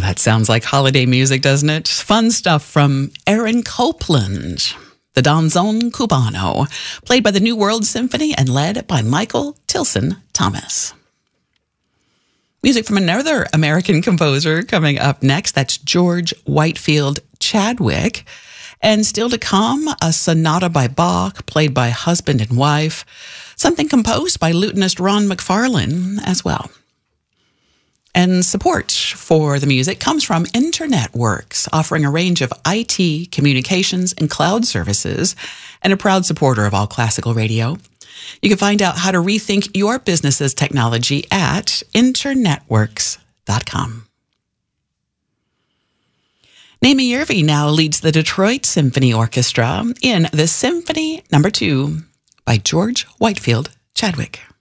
that sounds like holiday music, doesn't it? Fun stuff from Aaron Copland, the Danzón Cubano, played by the New World Symphony and led by Michael Tilson Thomas. Music from another American composer coming up next. That's George Whitefield Chadwick. And still to come, a sonata by Bach, played by husband and wife. Something composed by lutenist Ron McFarlane as well. And support for the music comes from InternetWorks, offering a range of IT, communications, and cloud services, and a proud supporter of All Classical Radio. You can find out how to rethink your business's technology at internetworks.com. Naomi Yervy now leads the Detroit Symphony Orchestra in the Symphony No. 2 by George Whitefield Chadwick.